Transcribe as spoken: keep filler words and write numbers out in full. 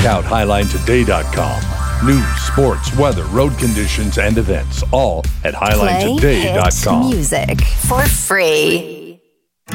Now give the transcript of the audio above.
check out highline today dot com. News, sports, weather, road conditions, and events, all at highline today dot com. Play hit music for free.